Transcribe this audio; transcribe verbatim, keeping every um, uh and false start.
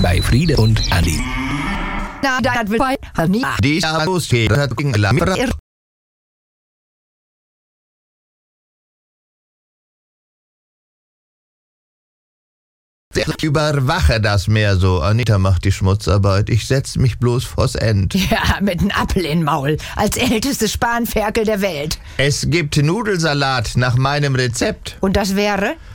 bei Friede und Andi. Na, das will bei Andi. Die Atmosphäre hat gegen Lammer. Ich überwache das Meer so. Anita macht die Schmutzarbeit. Ich setz mich bloß vors End. Ja, mit einem Apfel in Maul. Als älteste Spanferkel der Welt. Es gibt Nudelsalat nach meinem Rezept. Und das wäre?